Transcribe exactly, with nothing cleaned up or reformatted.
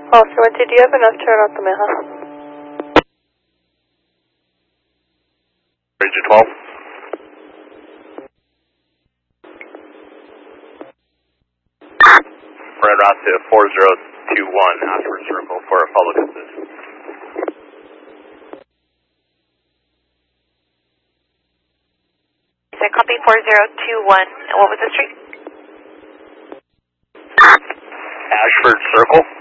Officer Winty, do you have enough turn out the Meha? Ranger twelve. We're en route to four zero two one Ashford Circle for a follow distance. So copy four zero two one. What was the street? Ashford Circle.